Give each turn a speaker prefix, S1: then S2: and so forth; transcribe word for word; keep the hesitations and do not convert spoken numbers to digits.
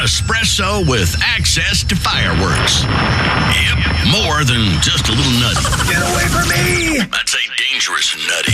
S1: espresso with access to fireworks. Yep, more than just a little nutty.
S2: Get away from me!
S1: That's a dangerous nutty.